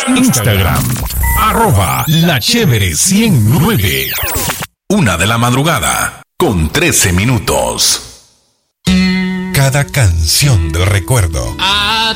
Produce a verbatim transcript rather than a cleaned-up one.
Instagram, arroba la chévere ciento nueve. Una de la madrugada, con trece minutos. Cada canción del recuerdo.